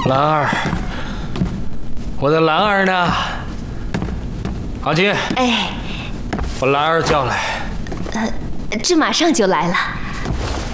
兰儿，我的兰儿呢？阿金， 哎， 把兰儿叫来。 这马上就来了。